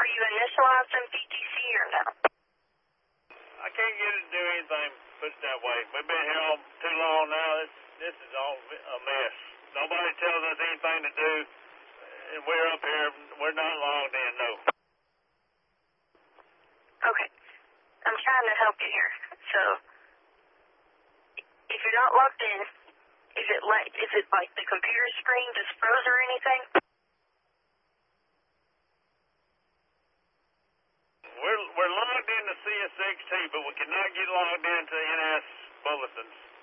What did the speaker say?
Are you initialized in PTC or no? I can't get it to do anything, put it that way. We've been here all too long now. This is all a mess. Nobody tells us anything to do, and we're up here. We're not logged in, no. Okay. I'm trying to help you here. So, if you're not logged in, is it like the computer screen just froze or anything? We're logged into CSXT, but we cannot get logged into NS Bulletins.